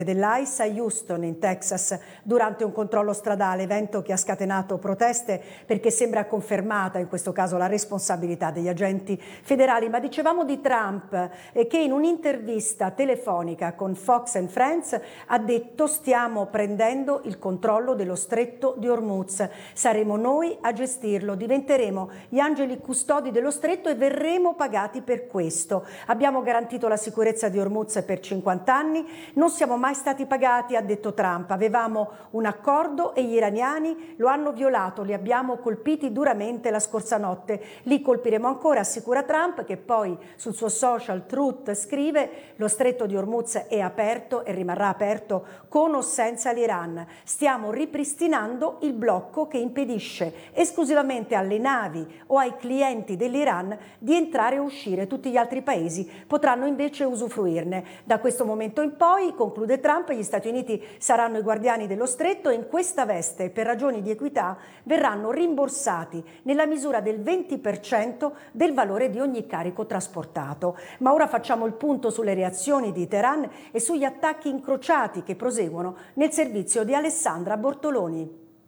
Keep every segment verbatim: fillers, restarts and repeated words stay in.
dell'ICE a Houston, in Texas, durante un controllo stradale, evento che ha scatenato proteste perché sembra confermata in questo caso la responsabilità degli agenti federali. Ma dicevamo di Trump eh, che in un'intervista telefonica con Fox and Friends ha detto: stiamo prendendo il controllo dello stretto di Hormuz, saremo noi a gestirlo, diventeremo gli angeli custodi dello stretto e verremo pagati per questo. Abbiamo garantito la sicurezza di Hormuz per cinquanta anni, non siamo mai stati pagati, ha detto Trump. Avevamo un accordo e gli iraniani lo hanno violato, li abbiamo colpiti duramente la scorsa notte, li colpiremo ancora, assicura Trump, che poi sul suo social Truth scrive: lo stretto di Hormuz è aperto e rimarrà aperto con o senza l'Iran. Stiamo ripristinando il blocco che impedisce esclusivamente alle navi o ai clienti dell'Iran di entrare o uscire. Tutti gli altri paesi potranno invece usufruirne. Da questo momento in poi, conclude Trump, gli Stati Uniti saranno i guardiani dello stretto e in questa veste, per ragioni di equità, verranno rimborsati nella misura del venti per cento del valore di ogni carico trasportato. Ma ora facciamo il punto sulle reazioni di Teheran e sugli attacchi incrociati che proseguono nel servizio di Alessandra Bortoloni.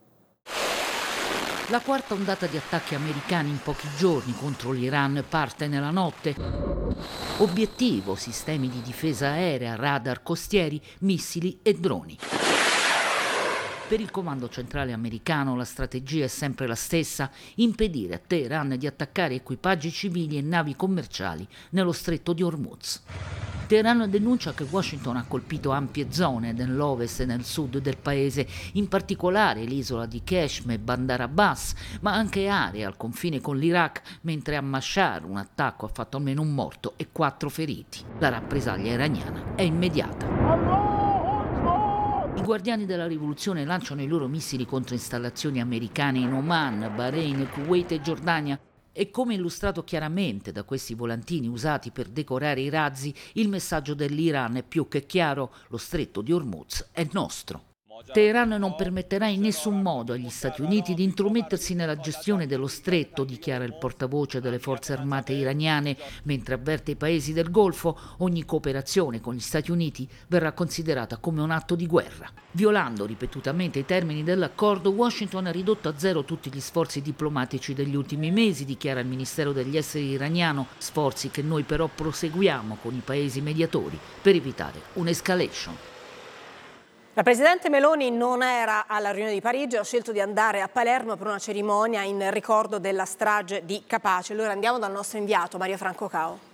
La quarta ondata di attacchi americani in pochi giorni contro l'Iran parte nella notte. Obiettivo: sistemi di difesa aerea, radar costieri, missili e droni. Per il comando centrale americano la strategia è sempre la stessa: impedire a Teheran di attaccare equipaggi civili e navi commerciali nello stretto di Hormuz. Teheran denuncia che Washington ha colpito ampie zone nell'ovest e nel sud del paese, in particolare l'isola di Qeshm e Bandar Abbas, ma anche aree al confine con l'Iraq, mentre a Mashhar un attacco ha fatto almeno un morto e quattro feriti. La rappresaglia iraniana è immediata. I guardiani della rivoluzione lanciano i loro missili contro installazioni americane in Oman, Bahrain, Kuwait e Giordania. E come illustrato chiaramente da questi volantini usati per decorare i razzi, il messaggio dell'Iran è più che chiaro: lo stretto di Hormuz è nostro. Teheran non permetterà in nessun modo agli Stati Uniti di intromettersi nella gestione dello stretto, dichiara il portavoce delle forze armate iraniane, mentre avverte i paesi del Golfo: ogni cooperazione con gli Stati Uniti verrà considerata come un atto di guerra. Violando ripetutamente i termini dell'accordo, Washington ha ridotto a zero tutti gli sforzi diplomatici degli ultimi mesi, dichiara il Ministero degli Esteri iraniano, sforzi che noi però proseguiamo con i paesi mediatori per evitare un'escalation. La Presidente Meloni non era alla riunione di Parigi, ha scelto di andare a Palermo per una cerimonia in ricordo della strage di Capaci. Allora andiamo dal nostro inviato Maria Franco Cao.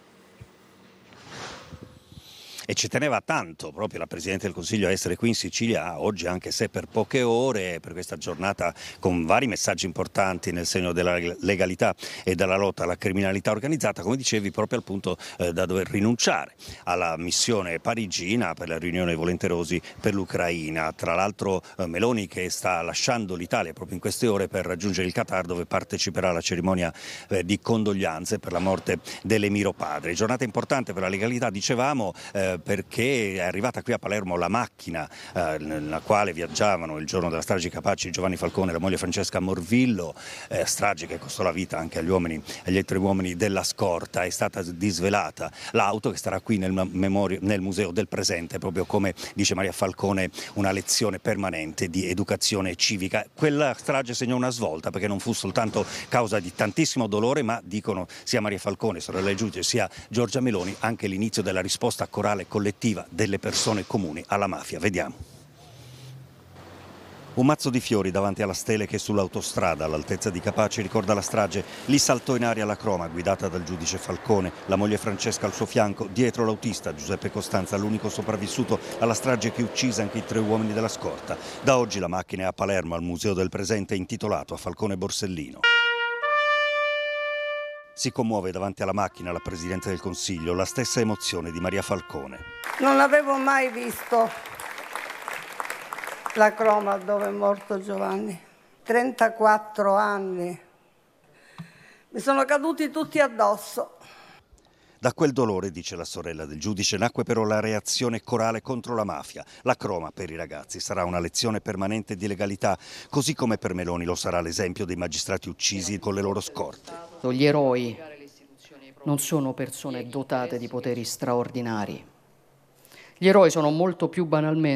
E ci teneva tanto proprio la Presidente del Consiglio a essere qui in Sicilia oggi, anche se per poche ore, per questa giornata con vari messaggi importanti nel segno della legalità e della lotta alla criminalità organizzata, come dicevi, proprio al punto eh, da dover rinunciare alla missione parigina per la riunione volenterosi per l'Ucraina. Tra l'altro eh, Meloni, che sta lasciando l'Italia proprio in queste ore per raggiungere il Qatar, dove parteciperà alla cerimonia eh, di condoglianze per la morte dell'Emiro padre. Giornata importante per la legalità, dicevamo, eh, perché è arrivata qui a Palermo la macchina eh, nella quale viaggiavano il giorno della strage di Capaci Giovanni Falcone e la moglie Francesca Morvillo, eh, strage che costò la vita anche agli uomini, agli altri uomini della scorta. È stata disvelata l'auto che starà qui nel, memorio, nel Museo del Presente, proprio come dice Maria Falcone, una lezione permanente di educazione civica. Quella strage segnò una svolta, perché non fu soltanto causa di tantissimo dolore, ma dicono sia Maria Falcone, sorella del giudice, sia Giorgia Meloni, anche l'inizio della risposta corale collettiva delle persone comuni alla mafia. Vediamo. Un mazzo di fiori davanti alla stele che sull'autostrada all'altezza di Capaci ricorda la strage. Lì saltò in aria la croma guidata dal giudice Falcone, la moglie Francesca al suo fianco, dietro l'autista Giuseppe Costanza, l'unico sopravvissuto alla strage che uccise anche i tre uomini della scorta. Da oggi la macchina è a Palermo al Museo del Presente, intitolato a Falcone Borsellino. Si commuove davanti alla macchina la Presidente del Consiglio, la stessa emozione di Maria Falcone. Non avevo mai visto la croma dove è morto Giovanni. trentaquattro anni. Mi sono caduti tutti addosso. Da quel dolore, dice la sorella del giudice, nacque però la reazione corale contro la mafia. La croma per i ragazzi sarà una lezione permanente di legalità, così come per Meloni lo sarà l'esempio dei magistrati uccisi con le loro scorte. Gli eroi non sono persone dotate di poteri straordinari. Gli eroi sono molto più banalmente